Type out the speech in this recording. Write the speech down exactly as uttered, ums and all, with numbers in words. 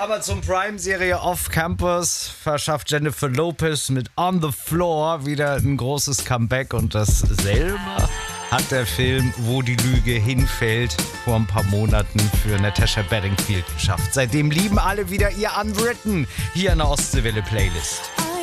Amazon Prime-Serie Off Campus verschafft Jennifer Lopez mit On the Floor wieder ein großes Comeback und dasselbe hat der Film Wo die Lüge hinfällt vor ein paar Monaten für Natasha Bedingfield geschafft. Seitdem lieben alle wieder ihr Unwritten hier in der Ostseewelle Playlist.